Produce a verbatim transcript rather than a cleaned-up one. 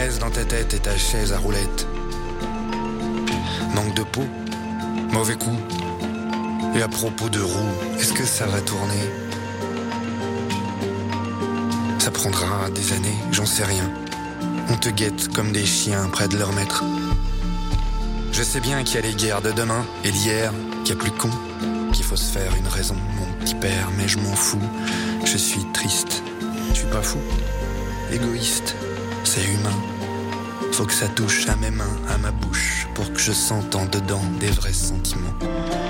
reste dans ta tête et ta chaise à roulettes. Manque de peau, mauvais coup. Et à propos de roues, est-ce que ça va tourner? Ça prendra des années, j'en sais rien. On te guette comme des chiens près de leur maître. Je sais bien qu'il y a les guerres de demain et l'hier, qu'il y a plus con, qu'il faut se faire une raison, mon petit père, mais je m'en fous. Je suis triste, je suis pas fou, égoïste, c'est humain. Faut que ça touche à mes mains, à ma bouche, pour que je sente en dedans des vrais sentiments.